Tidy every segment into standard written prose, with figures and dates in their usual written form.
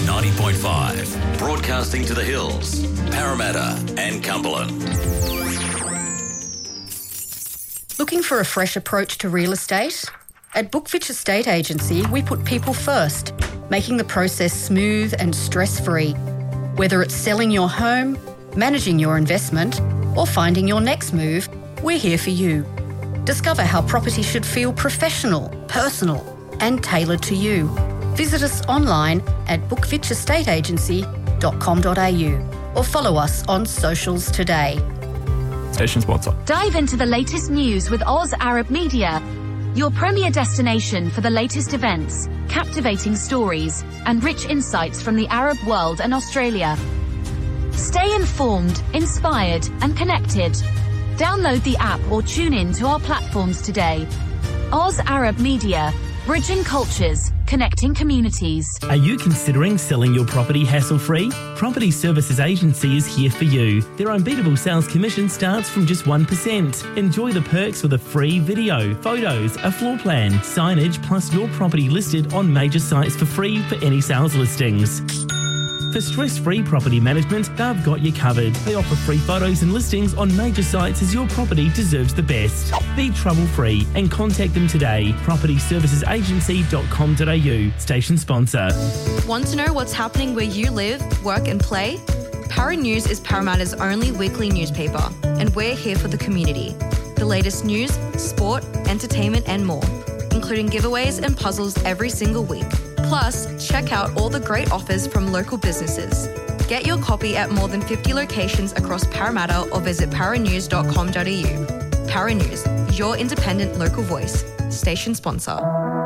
90.5, broadcasting to the hills, Parramatta and Cumberland. Looking for a fresh approach to real estate? At Bookfitch Estate Agency, we put people first, making the process smooth and stress-free. Whether it's selling your home, managing your investment, or finding your next move, we're here for you. Discover how property should feel professional, personal, and tailored to you. Visit us online at bookfitchestateagency.com.au or follow us on socials today. Station sponsor. Dive into the latest news with Oz Arab Media, your premier destination for the latest events, captivating stories, and rich insights from the Arab world and Australia. Stay informed, inspired, and connected. Download the app or tune in to our platforms today. Oz Arab Media, bridging cultures, connecting communities. Are you considering selling your property hassle-free? Property Services Agency is here for you. Their unbeatable sales commission starts from just 1%. Enjoy the perks with a free video, photos, a floor plan, signage, plus your property listed on major sites for free for any sales listings. For stress-free property management, they've got you covered. They offer free photos and listings on major sites as your property deserves the best. Be trouble-free and contact them today. propertyservicesagency.com.au. Station sponsor. Want to know what's happening where you live, work and play? Para News is Parramatta's only weekly newspaper, and we're here for the community. The latest news, sport, entertainment and more, including giveaways and puzzles every single week. Plus, check out all the great offers from local businesses. Get your copy at more than 50 locations across Parramatta or visit paranews.com.au. Para News, your independent local voice. Station sponsor.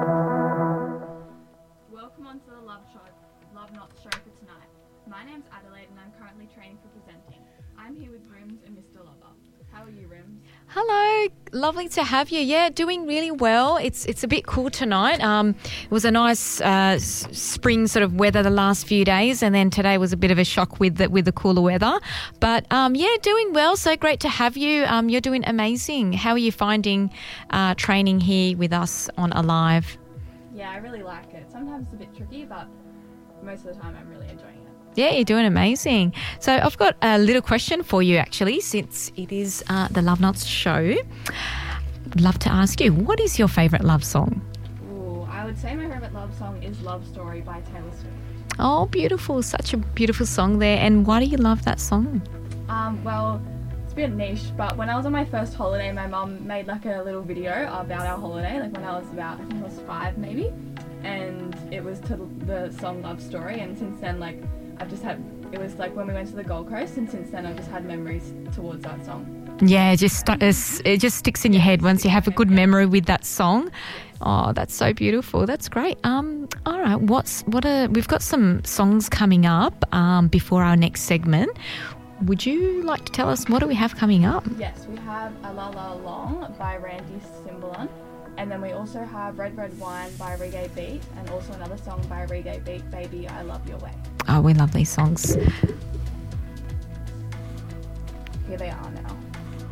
Welcome on to the Love Not Show for tonight. My name's Adelaide and I'm currently training for presenting. I'm here with Rims and Mr. Lover. How are you, Rims? Hello, lovely to have you. Yeah, doing really well. It's a bit cool tonight. It was a nice spring sort of weather the last few days, and then today was a bit of a shock with the cooler weather. But yeah, doing well. So great to have you. You're doing amazing. How are you finding training here with us on Alive? Yeah, I really like it. Sometimes it's a bit tricky, but most of the time I'm really enjoying it. Yeah, you're doing amazing. So I've got a little question for you, actually, since it is the Love Nuts show. I'd love to ask you, what is your favourite love song? Ooh, I would say my favourite love song is Love Story by Taylor Swift. Oh, beautiful. Such a beautiful song there. And why do you love that song? Well, it's a bit niche, but when I was on my first holiday, my mum made like a little video about our holiday, like when I was about, I think I was 5 maybe, and it was to the song Love Story, and since then, like, I've just had, it was like when we went to the Gold Coast, and since then I've just had memories towards that song. Yeah, it just sticks in your head once you have a good memory with that song. Oh, that's so beautiful. That's great. All right, we've got some songs coming up before our next segment. Would you like to tell us what do we have coming up? Yes, we have A La La Long by Randy Simbalon. And then we also have Red Red Wine by Reggae Beat, and also another song by Reggae Beat, Baby I Love Your Way. Oh, we love these songs. Here they are now.